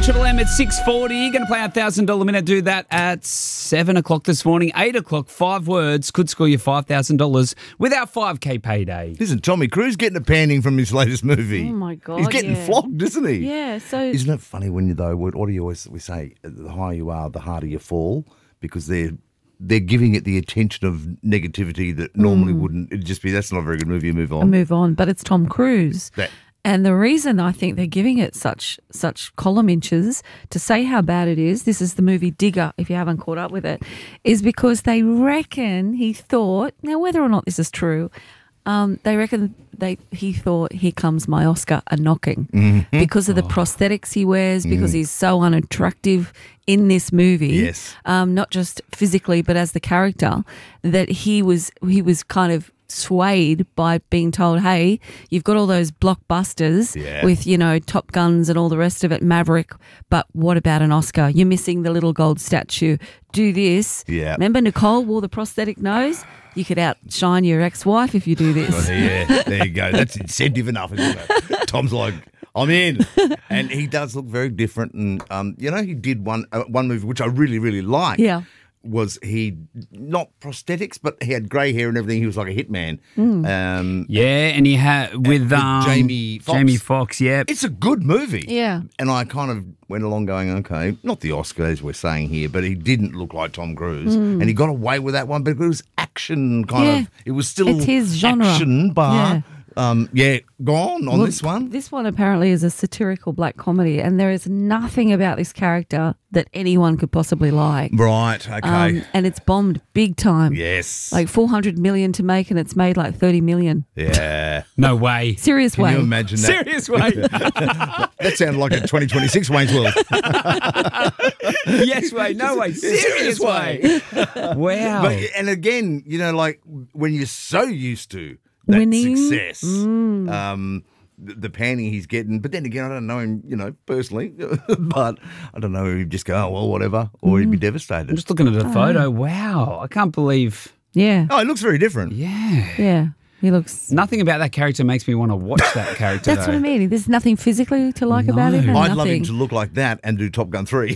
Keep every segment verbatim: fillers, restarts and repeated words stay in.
Triple M at six forty. Going to play our one thousand dollars minute. Do that at seven o'clock this morning. eight o'clock, five words could score you five thousand dollars with our five K payday. Isn't Tommy Cruise getting a panning from his latest movie? Oh, my God, He's getting yeah. flogged, isn't he? Yeah, so... Isn't it funny when you, though, what, what do you always we say, the higher you are, the harder you fall, because they're they're giving it the attention of negativity that normally Mm. wouldn't. It'd just be, that's not a very good movie, you move on. I move on, but it's Tom Cruise. That- And the reason I think they're giving it such such column inches to say how bad it is, this is the movie Digger, if you haven't caught up with it, is because they reckon he thought, now whether or not this is true, um, they reckon they he thought, here comes my Oscar a-knocking Mm-hmm. because of the prosthetics he wears, because he's so unattractive in this movie, Yes. um, not just physically but as the character, that he was he was kind of swayed by being told, hey, you've got all those blockbusters Yeah. with, you know, Top Guns and all the rest of it, Maverick, but what about an Oscar? You're missing the little gold statue. Do this. Yeah. Remember Nicole wore the prosthetic nose? You could outshine your ex-wife if you do this. Well, yeah, there you go. That's incentive enough, isn't it? Tom's like, I'm in. And he does look very different. And, um, you know, he did one uh, one movie, which I really, really like. Yeah. Was he not prosthetics, but he had grey hair and everything. He was like a hitman. Mm. Um, Yeah, and he had with, with um, Jamie Foxx. Jamie Foxx, yeah. It's a good movie. Yeah. And I kind of went along going, okay, not the Oscar as we're saying here, but he didn't look like Tom Cruise. And he got away with that one, but it was action kind Yeah. of, it was still It's his genre. action bar. Yeah. Um, yeah, gone on Well, this one. This one apparently is a satirical black comedy, and there is nothing about this character that anyone could possibly like. Right, okay. Um, and it's bombed big time. yes. Like four hundred million to make, and it's made like thirty million. yeah. No way. Serious Can way. you imagine that? Serious way. That sounded like a twenty twenty-six Wayne's World. Yes way. No way. Serious way. Wow. But, and again, you know, like when you're so used to that Winning. success, um, the, the panning he's getting. But then again, I don't know him, you know, personally. But I don't know if he'd just go, oh, well, whatever, or he'd be devastated. I'm just looking at the photo. Wow. I can't believe. Yeah. Oh, it looks very different. Yeah. Yeah. He looks... Nothing about that character makes me want to watch that character. That's though. what I mean. There's nothing physically to like about No. him. I'd Nothing. love him to look like that and do Top Gun three.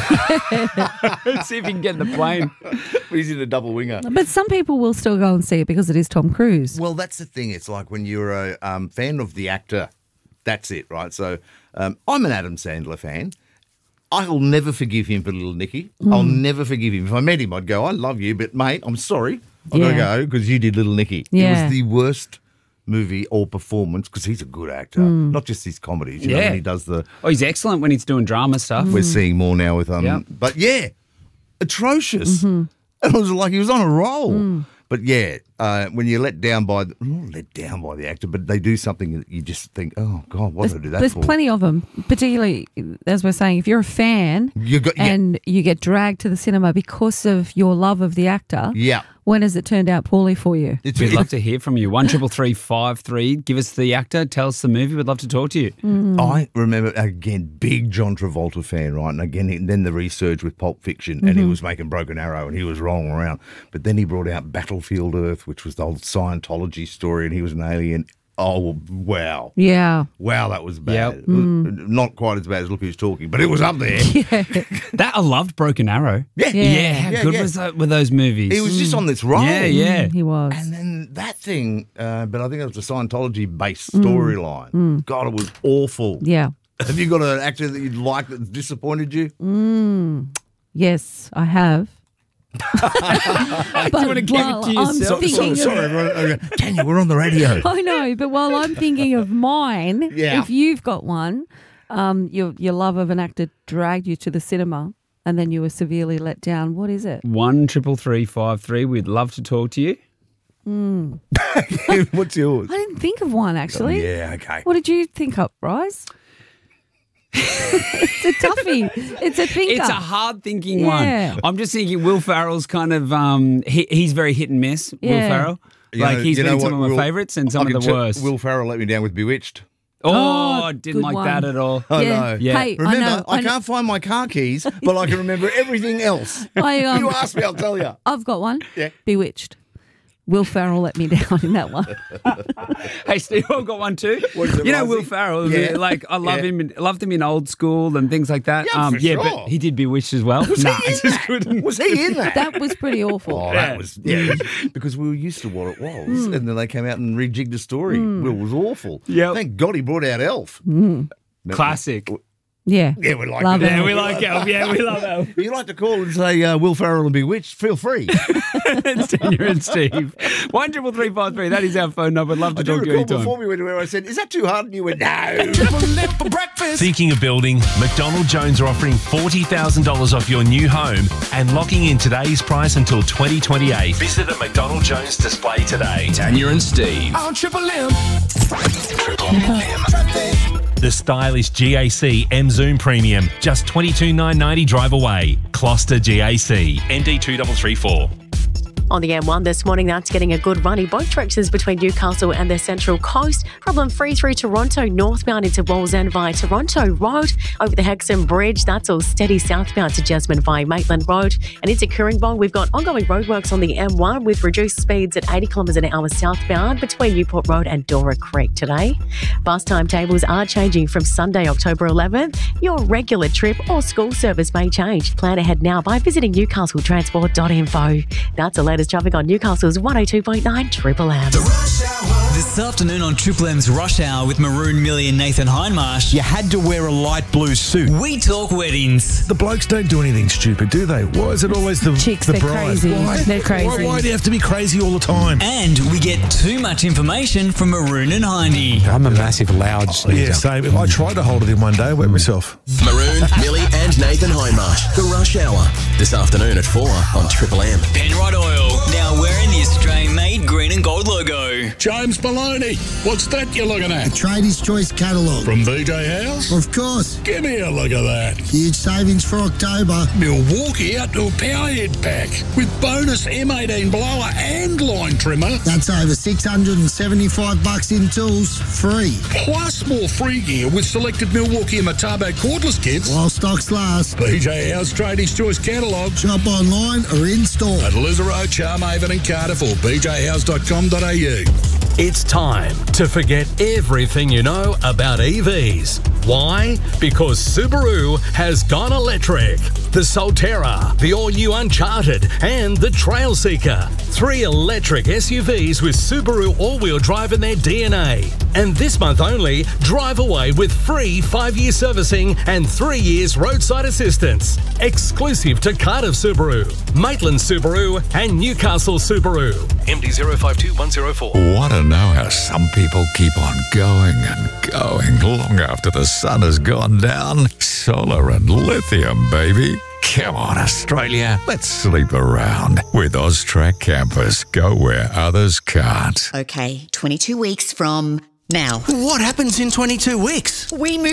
See if he can get in the plane. He's in a double winger. But some people will still go and see it because it is Tom Cruise. Well, that's the thing. It's like when you're a um, fan of the actor, that's it, right? So um, I'm an Adam Sandler fan. I'll never forgive him for Little Nicky. I'll never forgive him. If I met him, I'd go, I love you, but mate, I'm sorry. I've got to Yeah. go because you did Little Nicky. It Yeah. was the worst movie or performance because he's a good actor, not just his comedies. You know, Yeah. when he does the, Oh, he's excellent when he's doing drama stuff. we're seeing more now with, um, Yeah. but yeah, atrocious. And it was like he was on a roll. But yeah, uh, when you're let down by, the, not let down by the actor, but they do something that you just think, oh God, what did I do that There's for? plenty of them, particularly, as we're saying, if you're a fan You got- yeah. and you get dragged to the cinema because of your love of the actor, Yeah. when has it turned out poorly for you? It's, We'd love to hear from you. One triple three five three. Give us the actor. Tell us the movie. We'd love to talk to you. I remember, again, big John Travolta fan, right? And again, he- then the research with Pulp Fiction, and he was making Broken Arrow, and he was rolling around. But then he brought out Battlefield Earth, which was the old Scientology story, and he was an alien. Oh, wow. Yeah. Wow, that was bad. Yep. Not quite as bad as Look Who's Talking, but it was up there. That I loved Broken Arrow. Yeah. Yeah. Yeah, how Yeah, good yeah. was that with those movies? He was just on this roll. Yeah, yeah. He was. And then that thing, uh, but I think it was a Scientology-based storyline. God, it was awful. Yeah. Have you got an actor that you'd like that's disappointed you? Yes, I have. you want to keep it to I'm yourself? thinking Sorry, of- sorry, everyone. Tanya, we're on the radio. I know, but while I'm thinking of mine, Yeah. if you've got one, um, your your love of an actor dragged you to the cinema and then you were severely let down. What is it? One triple three five three. We'd love to talk to you. What's yours? I didn't think of one actually. Yeah, okay. What did you think up, Rise? It's a toughie. It's a thinker. It's a hard thinking Yeah. one. I'm just thinking Will Ferrell's kind of um he, he's very hit and miss. Will Yeah. Ferrell, You like know- he's you know been some what, of my Will- favourites and some I of can the tell- worst. Will Ferrell let me down with Bewitched. oh, Oh, didn't good like one. that at all. I Yeah. know. Yeah. Hey, Remember, I know. I, know- can't find my car keys, but I can remember everything else. I, um, You ask me, I'll tell you. I've got one. Yeah. Bewitched. Will Ferrell let me down in that one. Hey, Steve, I've got one too. What is it, You know, Rosie? Will Ferrell. Yeah. Like, I love Yeah. him. in- Loved him in Old School and things like that. Yeah, for yeah, sure. but he did Bewitched as well. Was nah, he in just that? couldn't. Was he in that? That was pretty awful. Oh, Yeah. that was yeah, because we were used to what it was, and then they came out and rejigged the story. Will was awful. Yep. Thank God he brought out Elf. Classic. Yeah. Yeah, we like Love it. it. Yeah, we like Elf. Yeah, we love Elf. If you like to call and say uh, Will Ferrell and Bewitched, feel free. It's Tanya and Steve. One triple three five three. That is our phone number. Love to I do talk to you recall anytime. before we went to where I said, "Is that too hard?" And you went, "No." Thinking of building? McDonald Jones are offering forty thousand dollars off your new home and locking in today's price until twenty twenty-eight. Visit a McDonald Jones display today. Tanya and Steve. On Triple M. Triple M. The stylish G A C M Zoom Premium, just twenty-two thousand nine hundred ninety drive away. Gloucester G A C, N D two three three four. On the M one this morning, that's getting a good run in both directions between Newcastle and the Central Coast. Problem free through Toronto, northbound into Wallsend via Toronto Road. Over the Hexham Bridge, that's all steady southbound to Jasmine via Maitland Road. And into Cooranbong, we've got ongoing roadworks on the M one with reduced speeds at eighty kilometres an hour southbound between Newport Road and Dora Creek today. Bus timetables are changing from Sunday, October eleventh. Your regular trip or school service may change. Plan ahead now by visiting newcastle transport dot info. That's the latest traffic on Newcastle's one oh two point nine Triple M. This afternoon on Triple M's Rush Hour with Maroon Millie and Nathan Hindmarsh, You had to wear a light blue suit. we talk weddings. The blokes don't do anything stupid, do they? Why is it always the, Chicks, the they're bride? crazy. Why? They're crazy. Why, why do you have to be crazy all the time? And we get too much information from Maroon and Hindy. I'm a massive loud sneezer. Yeah, same. I tried to hold it in one day, wet myself. Maroon, Millie, and Nathan Hindmarsh. The Rush Hour. This afternoon at four on Triple M. Penrod Oil, now wearing the Australian-made green and gold logo. James Maloney, what's that you're looking at? Tradies Choice catalogue. From B J House? Of course. Give me a look at that. Huge savings for October. Milwaukee outdoor power head pack with bonus M eighteen blower and line trimmer. That's over six hundred seventy-five bucks in tools, free. Plus more free gear with selected Milwaukee and Metabo cordless kits. While stocks last. B J House Tradies Choice catalogue. Shop online or in store. At Lisarow, Charmhaven and Cardiff or b j house dot com dot a u. It's time to forget everything you know about E Vs. Why? Because Subaru has gone electric. The Solterra, the all-new Uncharted, and the Trailseeker. Three electric S U Vs with Subaru all-wheel drive in their D N A. And this month only, drive away with free five-year servicing and three years roadside assistance. Exclusive to Cardiff Subaru, Maitland Subaru, and Newcastle Subaru. M D zero five two one zero four. Want to know how some people keep on going and going long after the sun has gone down? Solar and lithium, baby. Come on, Australia. Let's sleep around with Austrac Campus. Go where others can't. Okay, twenty-two weeks from now. What happens in twenty-two weeks? We move.